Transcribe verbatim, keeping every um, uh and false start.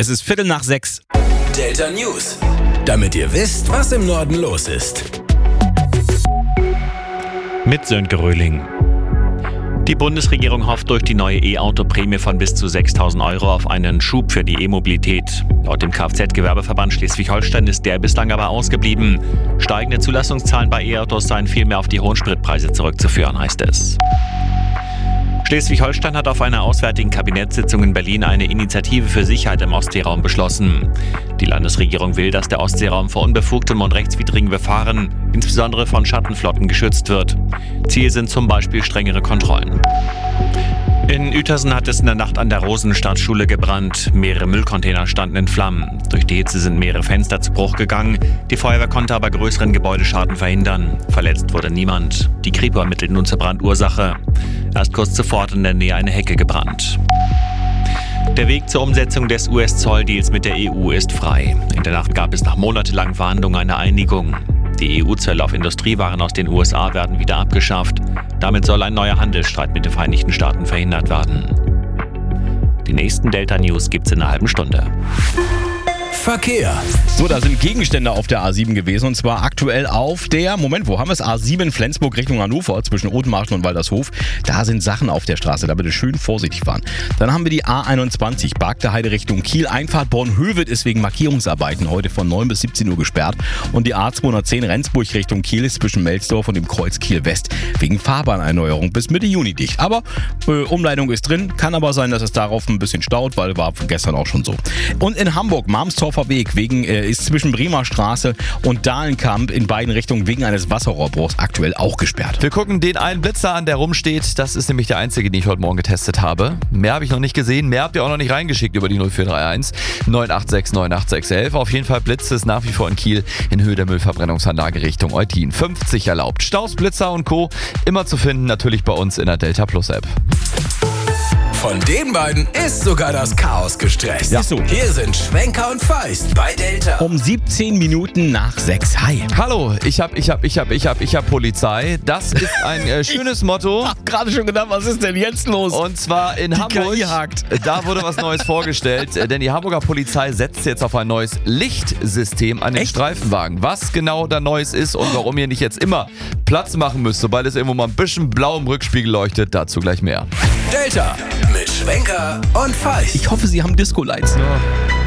Es ist Viertel nach sechs. Delta News. Damit ihr wisst, was im Norden los ist. Mit Sönke Röhling. Die Bundesregierung hofft durch die neue E-Auto-Prämie von bis zu sechstausend Euro auf einen Schub für die E-Mobilität. Laut dem Kfz-Gewerbeverband Schleswig-Holstein ist der bislang aber ausgeblieben. Steigende Zulassungszahlen bei E-Autos seien vielmehr auf die hohen Spritpreise zurückzuführen, heißt es. Schleswig-Holstein hat auf einer auswärtigen Kabinettssitzung in Berlin eine Initiative für Sicherheit im Ostseeraum beschlossen. Die Landesregierung will, dass der Ostseeraum vor unbefugtem und rechtswidrigem Befahren, insbesondere von Schattenflotten, geschützt wird. Ziel sind zum Beispiel strengere Kontrollen. In Uetersen hat es in der Nacht an der Rosenstadtschule gebrannt. Mehrere Müllcontainer standen in Flammen. Durch die Hitze sind mehrere Fenster zu Bruch gegangen. Die Feuerwehr konnte aber größeren Gebäudeschaden verhindern. Verletzt wurde niemand. Die Kripo ermittelt nun zur Brandursache. Erst kurz zuvor hat in der Nähe eine Hecke gebrannt. Der Weg zur Umsetzung des U S-Zolldeals mit der E U ist frei. In der Nacht gab es nach monatelangen Verhandlungen eine Einigung. Die E U-Zölle auf Industriewaren aus den U S A werden wieder abgeschafft. Damit soll ein neuer Handelsstreit mit den Vereinigten Staaten verhindert werden. Die nächsten Delta News gibt's in einer halben Stunde. Verkehr. So, da sind Gegenstände auf der A sieben gewesen und zwar aktuell auf der, Moment, wo haben wir es? A sieben Flensburg Richtung Hannover zwischen Othmarschen und Waldershof. Da sind Sachen auf der Straße, da bitte schön vorsichtig fahren. Dann haben wir die A einundzwanzig, Bargteheide Richtung Kiel. Einfahrt Bornhöved ist wegen Markierungsarbeiten heute von neun bis siebzehn Uhr gesperrt. Und die A zweihundertzehn Rendsburg Richtung Kiel ist zwischen Melsdorf und dem Kreuz Kiel West wegen Fahrbahnerneuerung bis Mitte Juni dicht. Aber äh, Umleitung ist drin, kann aber sein, dass es darauf ein bisschen staut, weil war gestern auch schon so. Und in Hamburg, Marmstorfer Weg wegen, äh, ist zwischen Bremer Straße und Dahlenkamp in beiden Richtungen wegen eines Wasserrohrbruchs aktuell auch gesperrt. Wir gucken den einen Blitzer an, der rumsteht. Das ist nämlich der einzige, den ich heute Morgen getestet habe. Mehr habe ich noch nicht gesehen. Mehr habt ihr auch noch nicht reingeschickt über die null vier drei eins neun acht sechs neun acht sechs eins eins. Auf jeden Fall blitzt es nach wie vor in Kiel in Höhe der Müllverbrennungsanlage Richtung Eutin. fünfzig erlaubt. Staus, Blitzer und Co. immer zu finden, natürlich bei uns in der Delta Plus App. Von den beiden ist sogar das Chaos gestresst. Ja. Ist so. Hier sind Schwenker und Feist bei Delta. Um siebzehn Minuten nach sechs. Hi. Hallo, ich hab, ich hab, ich hab, ich hab, ich hab Polizei. Das ist ein äh, schönes Motto. Ich hab gerade schon gedacht, was ist denn jetzt los? Und zwar in Die Hamburg. K I hakt. Da wurde was Neues vorgestellt, äh, denn die Hamburger Polizei setzt jetzt auf ein neues Lichtsystem an den Echt? Streifenwagen. Was genau da Neues ist und warum ihr nicht jetzt immer Platz machen müsst, sobald es irgendwo mal ein bisschen blau im Rückspiegel leuchtet, dazu gleich mehr. Delta mit Schwenker und Feist. Ich hoffe, Sie haben Disco-Lights. Ja.